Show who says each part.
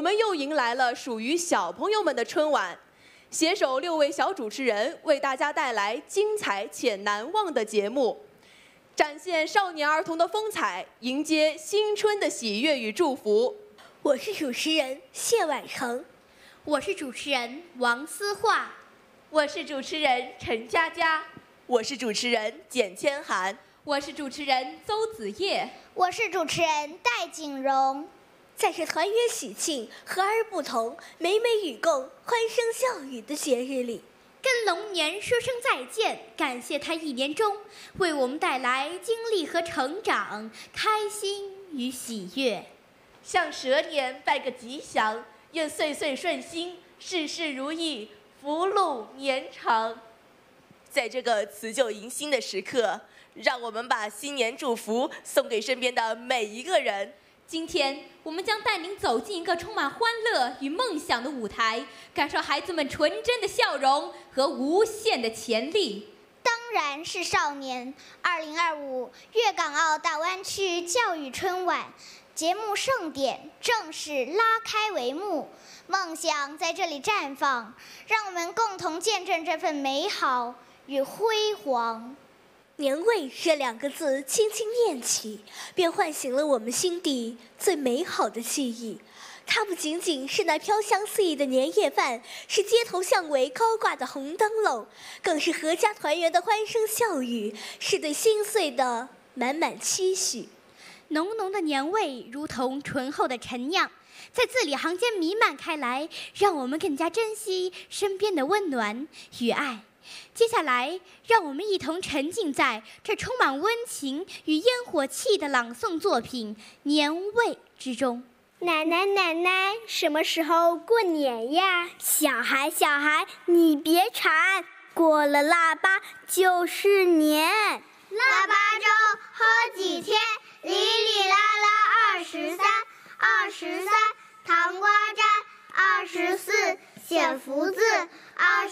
Speaker 1: 们又迎来了属于小朋友们的春晚。携手6位小主持人，为大家带来精彩且难忘的节目，展现少年儿童的风采，迎接新春的喜悦与祝福。
Speaker 2: 我是主持人谢婉成，
Speaker 3: 我是主持人王思化，
Speaker 4: 我是主持人陈佳佳，
Speaker 1: 我是主持人简千涵，
Speaker 3: 我是主持人邹子叶，
Speaker 5: 我是主持人戴景荣。
Speaker 2: 在这团圆喜庆、和而不同、美美与共、欢声笑语的节日里，
Speaker 3: 跟龙年说声再见，感谢他一年中为我们带来经历和成长、开心与喜悦。
Speaker 4: 向蛇年拜个吉祥，愿岁岁顺心，事事如意，福禄绵长。
Speaker 1: 在这个辞旧迎新的时刻，让我们把新年祝福送给身边的每一个人。
Speaker 3: 今天，我们将带您走进一个充满欢乐与梦想的舞台，感受孩子们纯真的笑容和无限的潜力。
Speaker 5: 当然是少年。2025粤港澳大湾区教育春晚节目盛典正式拉开帷幕，梦想在这里绽放，让我们共同见证这份美好与辉煌。
Speaker 2: 年味这2个字轻轻念起，便唤醒了我们心底最美好的记忆。它不仅仅是那飘香四溢的年夜饭，是街头巷尾高挂的红灯笼，更是阖家团圆的欢声笑语，是对新岁的满满期许。
Speaker 3: 浓浓的年味如同醇厚的陈酿，在字里行间弥漫开来，让我们更加珍惜身边的温暖与爱。接下来，让我们一同沉浸在这充满温情与烟火气的朗诵作品《年味》之中。
Speaker 6: 奶奶，什么时候过年呀？小孩，你别馋，过了腊八就是年。
Speaker 5: 腊八粥喝几天，哩哩啦啦23，糖瓜粘24，写福字